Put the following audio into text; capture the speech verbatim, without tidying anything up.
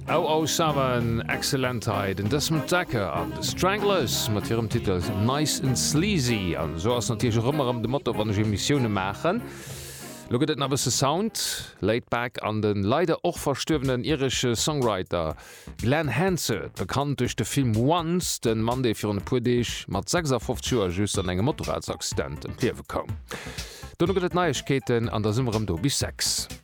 oh oh seven Excellentheit den Desmond Decker an The Stranglers mat hirem Titel Nice and Sleazy an so ass natürlich rëmmer am de Motto wann Missionioune machen. Loget et na se Sound, Laidback an den leider och verstöwenen irische Songwriter Glenn Hansard, bekannt durch de Film Once, den Mann dei fir un Pudeich mat sechsundfünfzig Joer just an engem Motorradsaxident em Kliewe kom. Don loget et Neiechkeeten an der Summerem do bis sechs.